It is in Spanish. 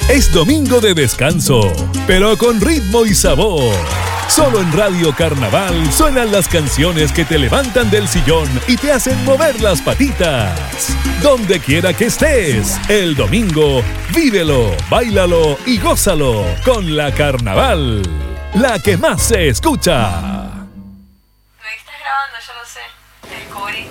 Es domingo de descanso, pero con ritmo y sabor. Solo en Radio Carnaval suenan las canciones que te levantan del sillón y te hacen mover las patitas. Donde quiera que estés, el domingo, vívelo, báilalo y gózalo con la Carnaval, la que más se escucha. Me estás grabando, yo lo sé. Te descubrí.